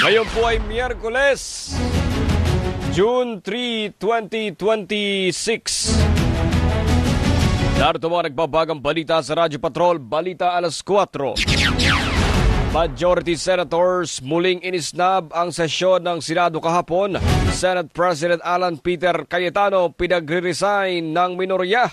Ngayon po ay Miyerkules, June 3, 2026. Narito mga nagbabagang balita sa Radyo Patrol, Balita alas 4. Majority Senators muling inisnab ang sesyon ng Senado kahapon. Senate President Alan Peter Cayetano pinagre-resign ng minorya.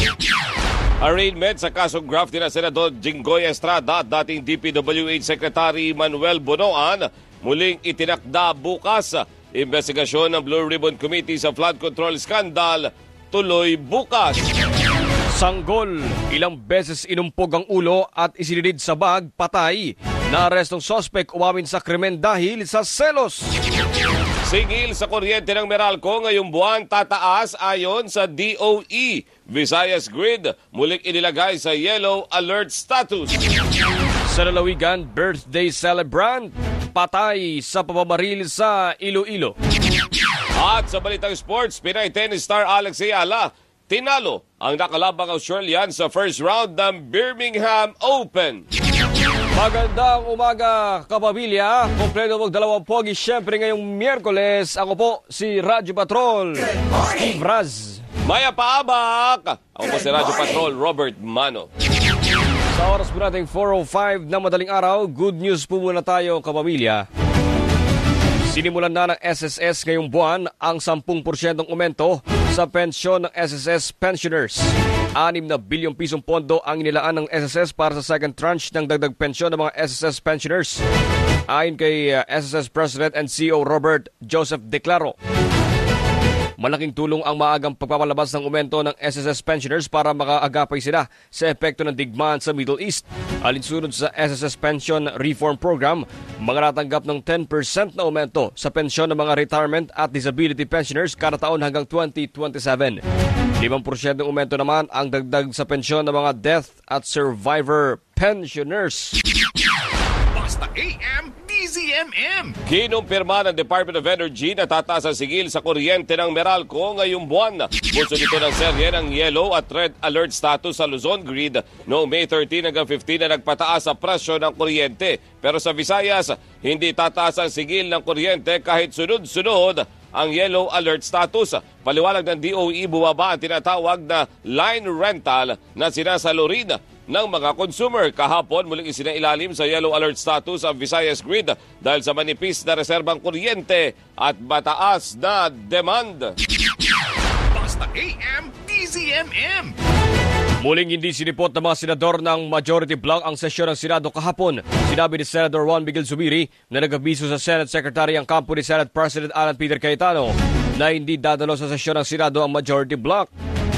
Arraignment sa kasong graft na Senador Jinggoy Estrada at dating DPWH Secretary Manuel Bonoan muling itinakda bukas. Investigasyon ng Blue Ribbon Committee sa flood control scandal tuloy bukas. Sanggol, ilang beses inumpog ang ulo at isinilid sa bag, patay. Naarestong sospek umamin sa krimen dahil sa selos. Singil sa kuryente ng Meralco ngayong buwan tataas ayon sa DOE. Visayas Grid muling inilagay sa yellow alert status. Sa lalawigan, birthday celebrant, patay sa pamamaril sa Iloilo. At sa balitang sports, Pinay tennis star Alex Ayala tinalo ang nakalabang Australian sa first round ng Birmingham Open. Magandang umaga, kapamilya. Kompleto mong dalawang pogi. Siyempre ngayong Miyerkules, ako po si Radyo Patrol, Steve Raz. Maya Paabak! Ako po si Radyo Patrol, Robert Mano. Sa oras po natin 4:05 na madaling araw, good news po muna tayo, kapamilya. Sinimulan na ng SSS ngayong buwan ang 10% aumento sa pensyon ng SSS pensioners. 6 na bilyong pisong pondo ang inilaan ng SSS para sa second tranche ng dagdag pensyon ng mga SSS pensioners. Ayon kay SSS President and CEO Robert Joseph Declaro, malaking tulong ang maagang pagpapalabas ng aumento ng SSS pensioners para makaagapay sila sa epekto ng digmaan sa Middle East. Alinsunod sa SSS Pension Reform Program, mga natanggap ng 10% na aumento sa pensyon ng mga retirement at disability pensioners kada taon hanggang 2027. 5% ng aumento naman ang dagdag sa pensyon ng mga death at survivor pensioners. Basta AM, DZMM. Kinumpirma ng Department of Energy na tataas ang sigil sa kuryente ng Meralco ngayong buwan. Puso dito ng serye ng yellow at red alert status sa Luzon Grid noong May 13 hanggang 15 na nagpataas sa presyo ng kuryente. Pero sa Visayas, hindi tataas ang sigil ng kuryente kahit sunod-sunod ang yellow alert status. Paliwanag ng DOE, bumaba ang tinatawag na line rental na sinasalo rin ng mga consumer. Kahapon, muling isinailalim sa yellow alert status ang Visayas Grid dahil sa manipis na reserbang kuryente at mataas na demand. Basta AM, DZMM. Muling hindi sinipot ng mga senador ng majority bloc ang sesyon ng Senado kahapon. Sinabi ni Senator Juan Miguel Zubiri na nag-abiso sa Senate Secretary ang kampo ni Senate President Alan Peter Cayetano na hindi dadalo sa sesyon ng Senado ang majority bloc.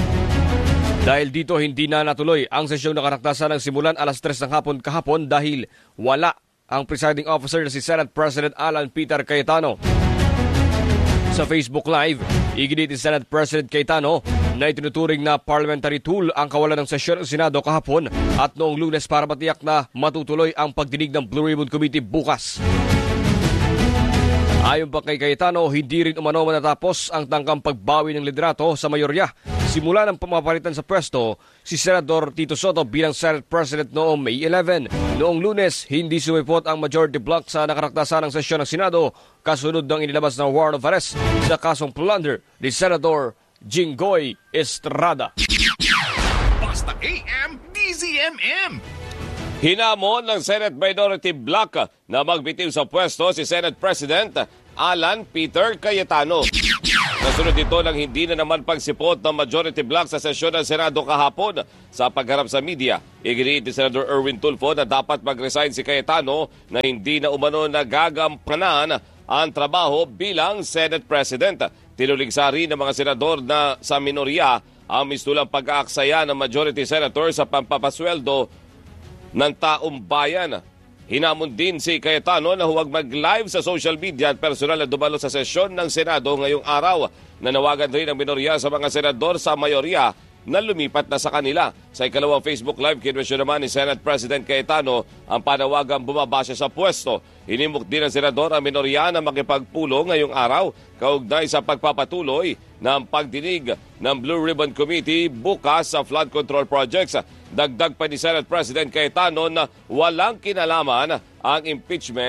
Dahil dito hindi na natuloy ang sesyong nakaraktasan ng simulan alas 3 ng hapon kahapon dahil wala ang presiding officer na si Senate President Alan Peter Cayetano. Sa Facebook Live, iginit ni Senate President Cayetano na itinuturing na parliamentary tool ang kawalan ng sesyon ng Senado kahapon at noong Lunes para matiyak na matutuloy ang pagdinig ng Blue Ribbon Committee bukas. Ayon pa kay Cayetano, hindi rin umano manatapos ang tangkang pagbawi ng liderato sa mayorya. Simula ng pamapalitan sa pwesto si Senador Tito Soto bilang Senate President noong May 11. Noong Lunes, hindi sumipot ang majority bloc sa nakaraktasan ng sesyon ng Senado kasunod ng inilabas ng warrant of arrest sa kasong plunder ni Senator Jinggoy Estrada. Basta AM, DZMM. Hinamon ng Senate Minority Bloc na magbitiw sa pwesto si Senate President Alan Peter Cayetano. Nasunod ito ng hindi na naman pagsipot ng Majority Bloc sa sesyon ng Senado kahapon. Sa pagharap sa media, iginiit ni Senator Erwin Tulfo na dapat mag-resign si Cayetano na hindi na umano nagagampanan ang trabaho bilang Senate President. Tinuligsa rin ng mga senador na sa minorya ang mistulang pag-aaksaya ng Majority Senator sa pampapasweldo ng taong bayan. Hinamon din si Cayetano na huwag mag-live sa social media at personal na dumalo sa sesyon ng Senado ngayong araw. Nanawagan rin ang minorya sa mga senador sa mayorya na lumipat na sa kanila. Sa ikalawang Facebook Live, kinwestiyon naman ni Senate President Cayetano ang panawagang bumaba siya sa pwesto. Hinimok din ng senador ang minorya na makipagpulong ngayong araw kaugnay sa pagpapatuloy ng pagdinig ng Blue Ribbon Committee bukas sa flood control projects. Dagdag pa ni Senate President Cayetano na walang kinalaman ang impeachment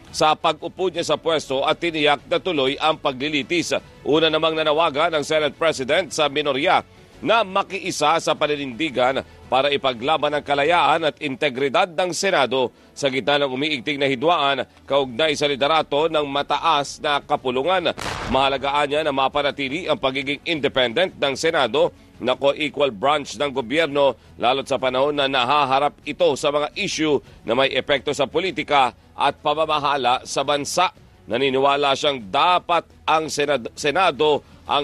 sa pag-upo niya sa pwesto at tiniyak na tuloy ang paglilitis. Una namang nanawagan ng Senate President sa minorya na makiisa sa paninindigan para ipaglaban ang kalayaan at integridad ng Senado sa gitna ng umiigting na hidwaan kaugnay sa liderato ng mataas na kapulungan. Mahalagaan niya na mapanatili ang pagiging independent ng Senado na co-equal branch ng gobyerno lalo't sa panahon na nahaharap ito sa mga issue na may epekto sa politika at pamamahala sa bansa. Naniniwala siyang dapat ang Senado ang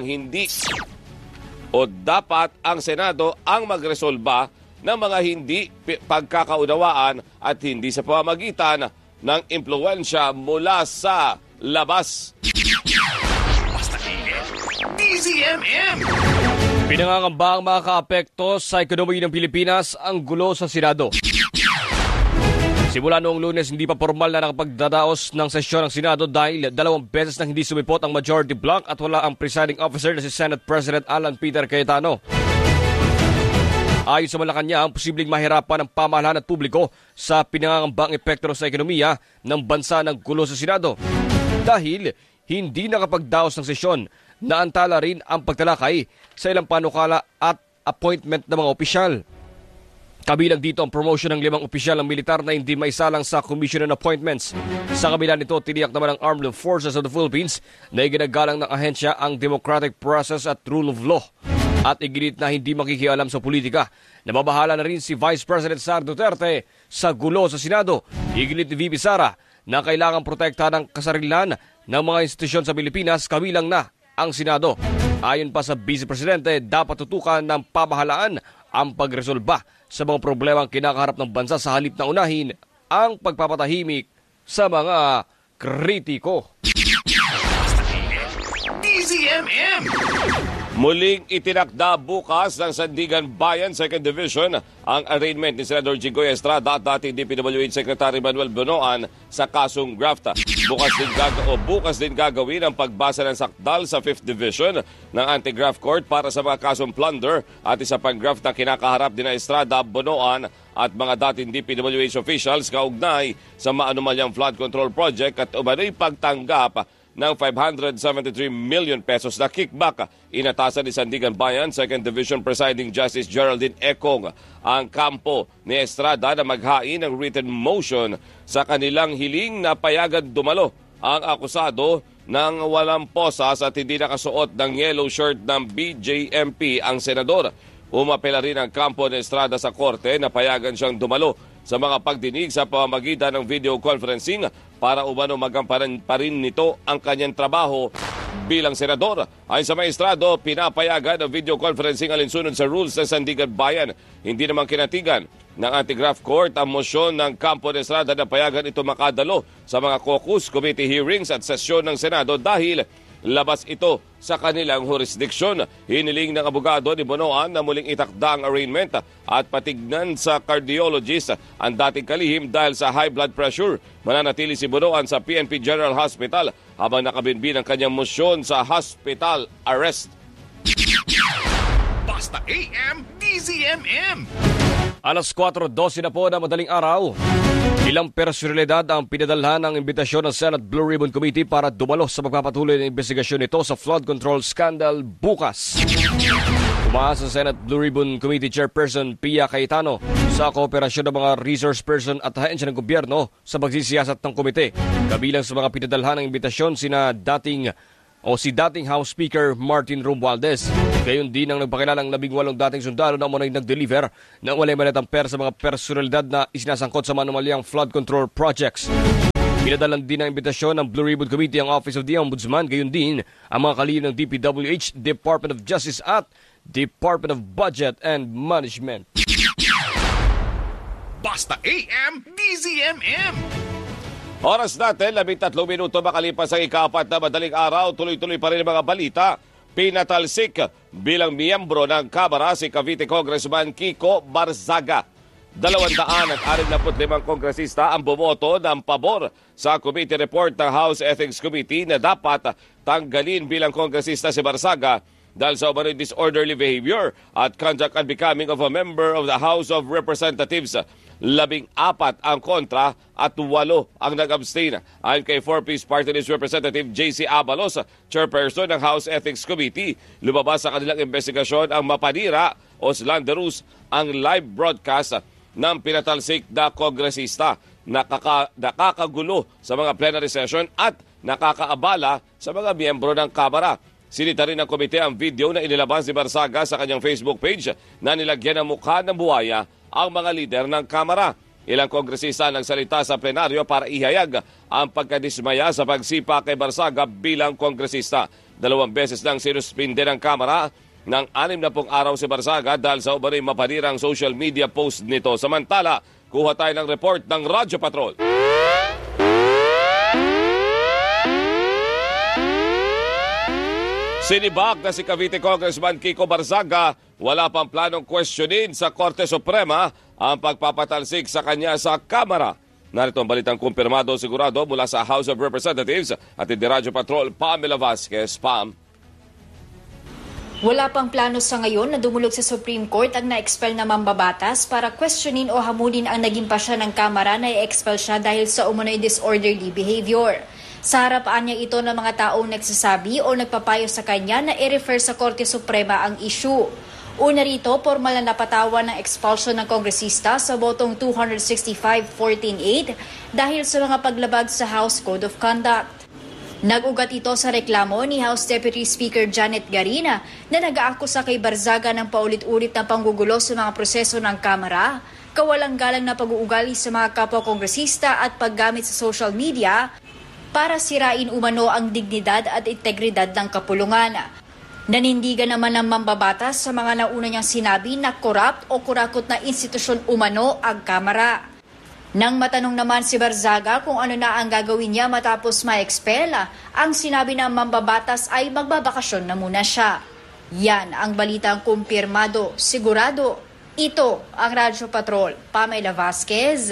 magresolba ng mga hindi pagkakaunawaan at hindi sa pamamagitan ng impluwensya mula sa labas. Basta DZMM. Pinangangamba ang makakaapekto sa ekonomiya ng Pilipinas ang gulo sa Senado. Simula noong Lunes, hindi pa formal na nakapagdadaos ng sesyon ng Senado dahil 2 beses nang hindi sumipot ang majority bloc at wala ang presiding officer na si Senate President Alan Peter Cayetano. Ayon sa Malacanang, posibleng mahirapan ang pamahalaan at publiko sa pinangangambang epekto sa ekonomiya ng bansa ng gulo sa Senado. Dahil hindi nakapagdaos ng sesyon, naantala rin ang pagtalakay sa ilang panukala at appointment ng mga opisyal. Kabilang dito ang promotion ng 5 opisyal ng militar na hindi maisalang sa Commission on Appointments. Sa kabila nito, tiniyak naman ng Armed Forces of the Philippines na iginagalang ng ahensya ang democratic process at rule of law. At iginit na hindi makikialam sa politika. Nababahala na rin si Vice President Sara Duterte sa gulo sa Senado. Iginit ni VP Sara na kailangang protektahan ng kasarilan ng mga institusyon sa Pilipinas, kabilang na ang Senado. Ayon pa sa Vice Presidente, dapat tutukan ng pamahalaan ang pagresolba sa mga problemang kinakaharap ng bansa sa halip na unahin ang pagpapatahimik sa mga kritiko. DZMM. Muling itinakda bukas ng Sandigan Bayan 2nd Division ang arraignment ni Senador Jinggoy Estrada at dating DPWH Secretary Manuel Bonoan sa kasong graft. Bukas din gagawin ang pagbasa ng sakdal sa 5th Division ng Anti-Graft Court para sa mga kasong plunder at isa pang graft na kinakaharap din na Estrada, Bonoan at mga dating DPWH officials kaugnay sa maanumalyang flood control project at umano'y pagtanggap ng 573 million pesos na kickback. Inatasan ni Sandigan Bayan 2nd Division Presiding Justice Geraldine Econg ang kampo ni Estrada na maghain ng written motion sa kanilang hiling na payagan dumalo ang akusado ng walang posas at hindi nakasuot ng yellow shirt ng BJMP ang senador. Umapela rin ang kampo ni Estrada sa korte na payagan siyang dumalo sa mga pagdinig sa pamamagitan ng video conferencing para umano magampanan pa rin nito ang kanyang trabaho bilang senador. Ayon sa maestrado, pinapayagan ang video conferencing alinsunod sa rules ng Sandigan Bayan. Hindi naman kinatigan ng Anti-Graft Court ang mosyon ng kampo ni Estrada na payagan ito makadalo sa mga caucus, committee hearings at sesyon ng Senado dahil labas ito sa kanilang jurisdiksyon. Hiniling ng abogado ni Bonoan na muling itakda ang arraignment at patignan sa cardiologist ang dating kalihim dahil sa high blood pressure. Mananatili si Bonoan sa PNP General Hospital habang nakabinbin ang kanyang mosyon sa hospital arrest. Basta AM DZMM. Alas 4:12 na po na madaling araw. Ilang personalidad ang pinadalhan ng imbitasyon ng Senate Blue Ribbon Committee para dumalo sa pagpapatuloy ng investigasyon nito sa flood control scandal bukas. Umaasa sa Senate Blue Ribbon Committee Chairperson Pia Cayetano sa kooperasyon ng mga resource person at ahensya ng gobyerno sa pagsisiyasat ng komite. Kabilang sa mga pinadalhan ng imbitasyon si dating House Speaker Martin Romualdez. Gayon din ang nagpakilalang 18 dating sundalo na umunay nag-deliver ng walay maletang pera sa mga personalidad na isinasangkot sa manumalyang flood control projects. Pinadalan din ang imbitasyon ng Blue Ribbon Committee ang Office of the Ombudsman, gayon din ang mga kalihim ng DPWH, Department of Justice at Department of Budget and Management. Basta AM DZMM. Oras natin, 13 minuto makalipas ang ika-4 na madaling araw. Tuloy-tuloy pa rin ang mga balita. Pinatalsik bilang miyembro ng Kamara si Cavite Congressman Kiko Barzaga. 265 kongresista ang bumoto ng pabor sa committee report ng House Ethics Committee na dapat tanggalin bilang kongresista si Barzaga dahil sa umano'y disorderly behavior at conduct unbecoming of a member of the House of Representatives. 14 ang kontra at 8 ang nag-abstain. Ayon kay 4-piece Party List Representative JC Abalos, chairperson ng House Ethics Committee, lumabas sa kanilang investigasyon ang mapanira o slanderous ang live broadcast ng pinatalsik na kongresista, nakakagulo sa mga plenary session at nakakaabala sa mga miyembro ng Kamara. Sinita rin ng komite ang video na inilabas ni Barsaga sa kanyang Facebook page na nilagyan ng mukha ng buhaya ang mga lider ng Kamara. Ilang kongresista nagsalita sa plenaryo para ihayag ang pagkadismaya sa pagsipa kay Barsaga bilang kongresista. 2 beses nang sinuspinde ng Kamara ng 60 araw si Barsaga dahil sa umaring mapanirang social media post nito. Samantala, kuha tayo ng report ng Radyo Patrol. Sinibak na si Cavite Congressman Kiko Barzaga, wala pang planong questionin sa Korte Suprema ang pagpapatalsik sa kanya sa Kamara. Narito ang balitang kumpirmado sigurado mula sa House of Representatives at hindi Radyo Patrol, Pamela Vasquez. Pam. Wala pang plano sa ngayon na dumulog sa Supreme Court ang na-expel na mambabatas para questionin o hamunin ang naging pasya ng Kamara na i-expel siya dahil sa umano'y disorderly behavior. Sa harapaan niya ito ng mga taong nagsasabi o nagpapayo sa kanya na i-refer sa Korte Suprema ang issue. Una rito, formal na napatawan ng expulsion ng kongresista sa botong 265-14-8 dahil sa mga paglabag sa House Code of Conduct. Nag-ugat ito sa reklamo ni House Deputy Speaker Janet Garina na nag-aakusa kay Barzaga ng paulit-ulit na panggugulo sa mga proseso ng Kamara, kawalang-galang na pag-uugali sa mga kapwa-kongresista at paggamit sa social media para sirain umano ang dignidad at integridad ng kapulungan. Nanindigan naman ng mambabatas sa mga nauna niyang sinabi na corrupt o kurakot na institusyon umano ang Kamara. Nang matanong naman si Barzaga kung ano na ang gagawin niya matapos ma-expel, ang sinabi ng mambabatas ay magbabakasyon na muna siya. Yan ang balitang kumpirmado, sigurado. Ito ang Radyo Patrol, Pamela Vasquez,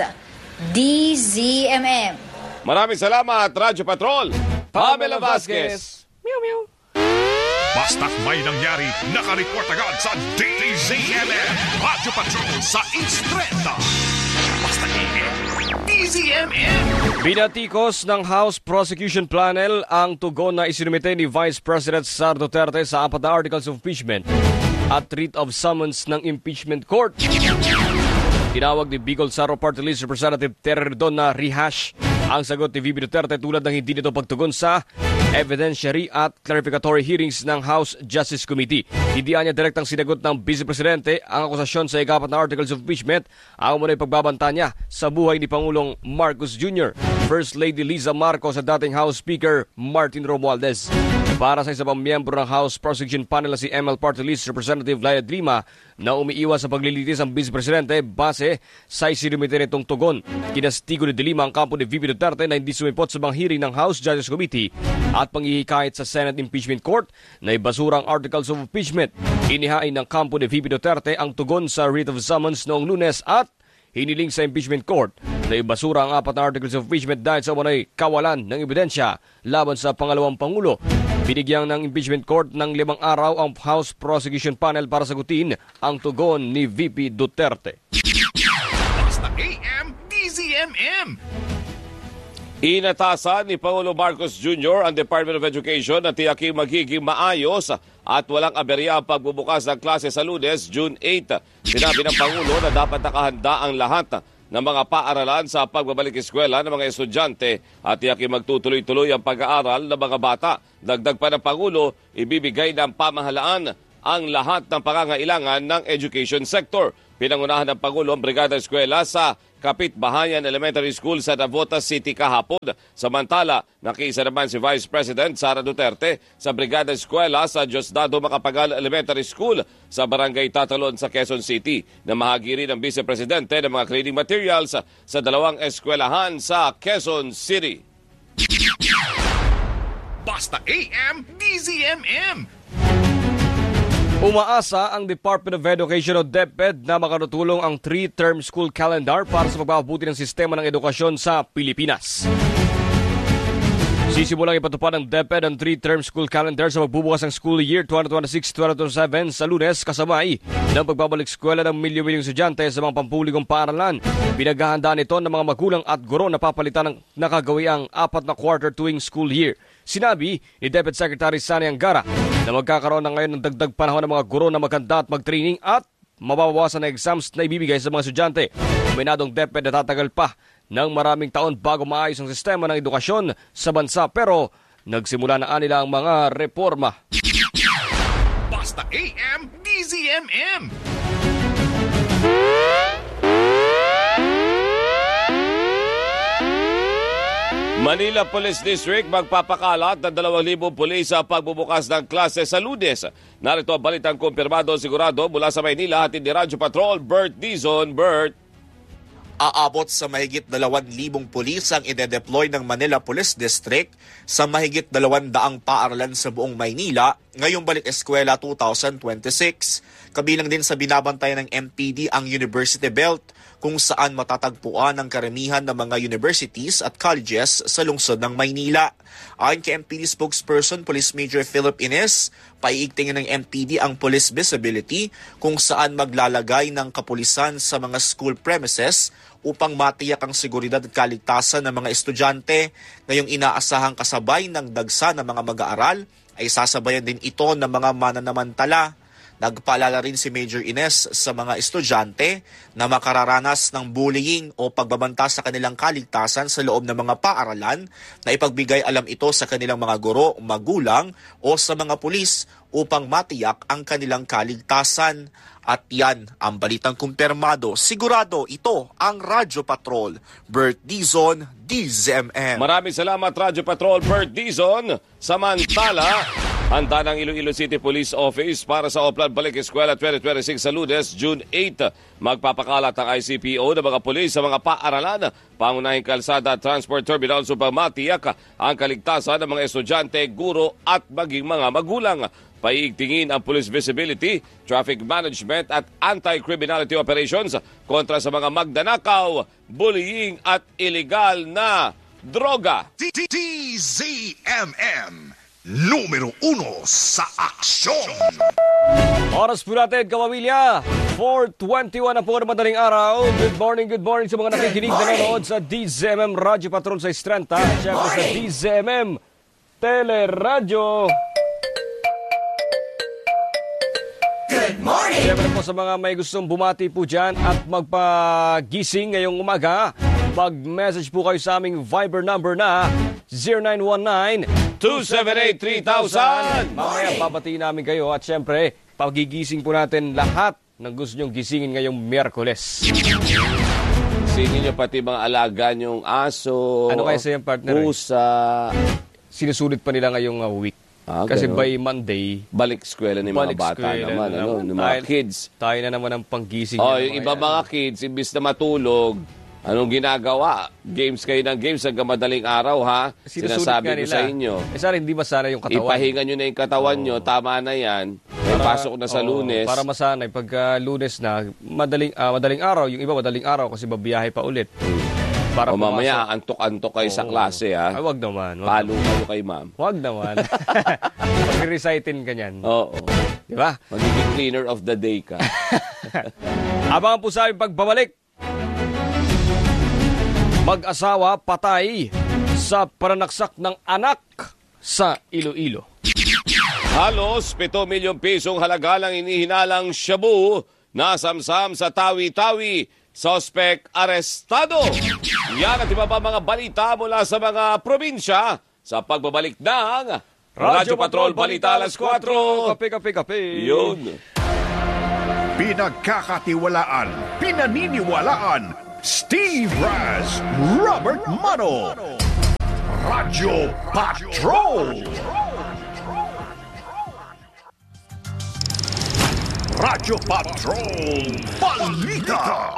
DZMM. Maraming salamat, Radyo Patrol, Pamela Vasquez. Meow, meow. Basta't may nangyari, nakareport agad sa DZMM. Radyo Patrol sa Instreta. Basta DZMM. Binatikos ng House Prosecution Panel ang tugon na isinumite ni Vice President Sara Duterte sa 4 na articles of impeachment at writ of summons ng impeachment court. Tinawag ni Bicol Saro Party List Representative Terry Redon na rehash ang sagot ni VP Duterte tulad ng hindi nito pagtugon sa evidentiary at clarificatory hearings ng House Justice Committee. Hindi niya direktang sinagot ng Vice Presidente ang akusasyon sa 4 na articles of impeachment ang umunay pagbabanta niya sa buhay ni Pangulong Marcos Jr., First Lady Liza Marcos at dating House Speaker Martin Romualdez. Para sa isa pang miyembro ng House Prosecution Panel na si ML Party List Representative Laia Lima na umiiwas sa paglilitis ang Vice Presidente base sa isinumite nitong tugon. Kinastigo ni De Lima ang kampo ni VP Duterte na hindi sumipot sa mga hearing ng House Justice Committee at panghihikayat sa Senate Impeachment Court na ibasura ang articles of impeachment. Inihain ng kampo ni VP Duterte ang tugon sa writ of summons noong Lunes at hiniling sa impeachment court na ibasura ang 4 na articles of impeachment dahil sa umunay kawalan ng ebidensya laban sa pangalawang Pangulo. Binigyan ng impeachment court ng 5 araw ang House Prosecution Panel para sagutin ang tugon ni VP Duterte. Basta AM DZMM. Inatasan ni Pangulo Marcos Jr. ang Department of Education na tiyaking magiging maayos at walang aberya ang pagbubukas ng klase sa Lunes, June 8. Sinabi ng Pangulo na dapat nakahanda ang lahat ng mga paaralan sa pagbabalik eskwela ng mga estudyante at tiyaking magtutuloy-tuloy ang pag-aaral ng mga bata. Dagdag pa ng Pangulo, ibibigay ng pamahalaan ang lahat ng pangangailangan ng education sector. Pinangunahan ng Pangulo ang Brigada Eskwela sa Kapitbahayan Elementary School sa Navotas City kahapon. Samantala, nakiisa naman si Vice President Sara Duterte sa Brigada Eskwela sa Diosdado Macapagal Elementary School sa Barangay Tatalon sa Quezon City na mahagiri ng Vice Presidente ng mga cleaning materials sa 2 eskwelahan sa Quezon City. Basta AM DZMM. Umaasa ang Department of Education o DepEd na makatutulong ang 3-term school calendar para sa pagpapabuti ng sistema ng edukasyon sa Pilipinas. Sisimulang ipatupad ng DepEd ang 3-term school calendar sa magbubukas ng school year 2026-2027 sa Lunes kasabay ng pagbabalik eskwela ng milyon-milyong estudyante sa mga pampublikong paaralan. Pinaghahandaan ito ng mga magulang at guro na papalitan ng nakagawiang 4 na quarter tuwing school year. Sinabi ni DepEd Secretary Sani Angara na magkakaroon na ngayon ng dagdag panahon ng mga guro na maganda at mag-training at mababawasan na exams na ibibigay sa mga estudyante. Kuminadong DepEd na tatagal pa ng maraming taon bago maayos ang sistema ng edukasyon sa bansa pero nagsimula na nila ang mga reforma. Basta AM, DZMM. Manila Police District magpapakalat ng 2,000 pulis sa pagbubukas ng klase sa Lunes. Narito ang balitang kumpirmado sigurado mula sa Maynila, hatid ni Radyo Patrol, Bert Dizon. Bert. Aabot sa mahigit 2,000 pulis ang ide-deploy ng Manila Police District sa mahigit 200 paaralan sa buong Maynila ngayong balik eskwela 2026. Kabilang din sa binabantayan ng MPD ang University Belt kung saan matatagpuan ang karamihan ng mga universities at colleges sa lungsod ng Maynila. Ayon kay MPD spokesperson Police Major Philip Ines, paiigtingin ng MPD ang police visibility kung saan maglalagay ng kapulisan sa mga school premises upang matiyak ang seguridad at kaligtasan ng mga estudyante. Ngayong inaasahang kasabay ng dagsa ng mga mag-aaral ay sasabayan din ito ng mga mananamantala. Nagpaalala rin si Major Ines sa mga estudyante na makararanas ng bullying o pagbabanta sa kanilang kaligtasan sa loob ng mga paaralan na ipagbigay alam ito sa kanilang mga guro, magulang o sa mga pulis upang matiyak ang kanilang kaligtasan. At yan ang balitang kumpirmado. Sigurado ito ang Radyo Patrol. Bert Dizon, DZMM. Maraming salamat Radyo Patrol, Bert Dizon. Samantala, handa ng Iloilo City Police Office para sa Oplan Balik Eskwela 2026 sa Lunes, June 8. Magpapakalat ang ICPO ng mga pulis sa mga paaralan, pangunahing kalsada at transport terminal upang matiyak ang kaligtasan ng mga estudyante, guro at maging mga magulang. Paiigtingin ang police visibility, traffic management at anti-criminality operations kontra sa mga magdanakaw, bullying at illegal na droga. DZMM. Numero 1 sa aksyon. Oras po natin, kapamilya. 4:21 na po ng madaling araw. Good morning sa mga nakikinig na nanonood sa DZMM Radyo Patrol sa Estrenta. Siyempre sa DZMM Teleradyo. Good morning! Siyempre po sa mga may gustong bumati po dyan at magpagising ngayong umaga, mag-message po kayo sa aming Viber number na 0919-278-3000. Mamaya babatiin namin kayo at siyempre, pagigising po natin lahat ng gusto nyong gisingin ngayong Miyerkules. Singin nyo pati mga alaga nyong aso, Ano kaya sa yung partner? pusa. Sinusulit pa nila ngayong week. Kasi ganun. by Monday, Balik eskwela ng mga bata naman, ng mga kids. Tayo na naman ang panggising. Yung iba mga kids, imbis na matulog, anong ginagawa? Games kayo ng games hanggang madaling araw, ha? Sinasabi ko sa inyo. Sana hindi masana yung katawan. Ipahinga nyo na yung katawan nyo, tama na yan. May pasok na sa Lunes. Para masanay, pagka Lunes na, madaling araw, yung iba madaling araw kasi babiyahe pa ulit. Para o mamaya, antok-antok kayo sa klase, ha? Ay, wag naman. Palo kayo kay ma'am. Wag naman. Pag-recitin ka niyan. Oo. Di ba? Magiging cleaner of the day ka. Abangan po sa aming pagbabalik. Mag-asawa patay sa pananaksak ng anak sa Iloilo. Halos 7 milyong pisong halaga lang inihinalang shabu na samsam sa Tawi-Tawi. Suspect arestado. Yan at iba pa mga balita mula sa mga probinsya sa pagbabalik ng Radyo Patrol Balita Alas 4. Kape. Yun. Pinagkakatiwalaan, pinaniniwalaan, Steve Raz, Robert Mano. Radyo Patrol. Radyo Patrol Balita.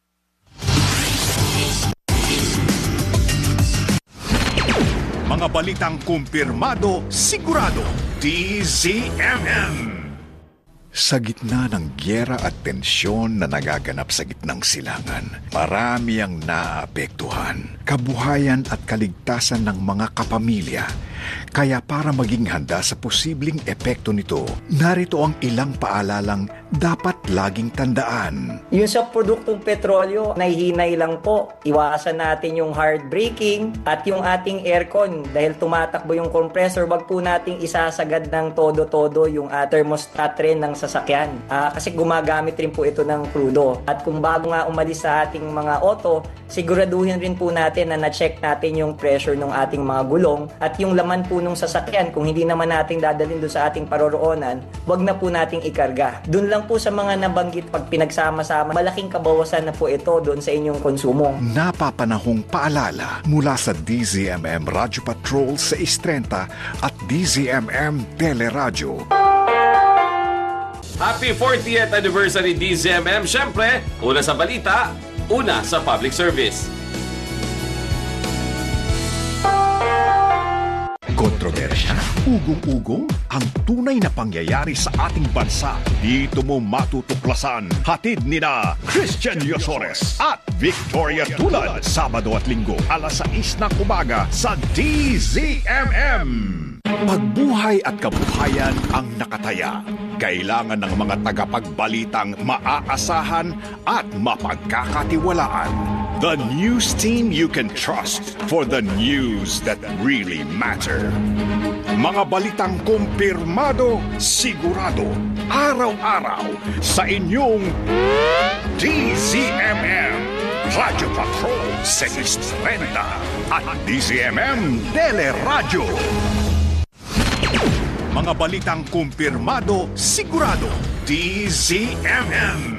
Mga balitang kumpirmado, sigurado. DZMM. Sa gitna ng gyera at tensyon na nagaganap sa gitnang silangan, marami ang naapektuhan, kabuhayan at kaligtasan ng mga kapamilya. Kaya para maging handa sa posibleng epekto nito, narito ang ilang paalalang dapat laging tandaan. Yung sa produktong petrolyo, nahihinay lang po. Iwasan natin yung hard braking at yung ating aircon. Dahil tumatakbo yung compressor, wag po nating isasagad ng todo-todo yung thermostat rin ng sasakyan. Kasi gumagamit rin po ito ng krudo. At kung bago nga umalis sa ating mga auto, siguraduhin rin po natin na na-check natin yung pressure ng ating mga gulong at yung laman po nung sasakyan. Kung hindi naman natin dadalhin doon sa ating paroroonan, wag na po nating ikarga. Doon lang po sa mga nabanggit, pag pinagsama-sama, malaking kabawasan na po ito doon sa inyong konsumo. Napapanahong paalala mula sa DZMM Radyo Patrol sa 630 at DZMM Teleradyo. Happy 40th anniversary DZMM. Siyempre, una sa balita, una sa public service. Kontrobersya, ugong-ugong, ang tunay na pangyayari sa ating bansa. Dito mo matutuklasan. Hatid nina Christian Yosores at Victoria Tulad. Sabado at Linggo, alas 6 ng umaga sa DZMM. Pagbuhay at kabuhayan ang nakataya. Kailangan ng mga tagapagbalitang maaasahan at mapagkakatiwalaan. The news team you can trust for the news that really matter. Mga balitang kumpirmado, sigurado, araw-araw sa inyong DZMM Radio Patrol 630 at DZMM Teleradyo. Mga balitang kumpirmado, sigurado, DZMM.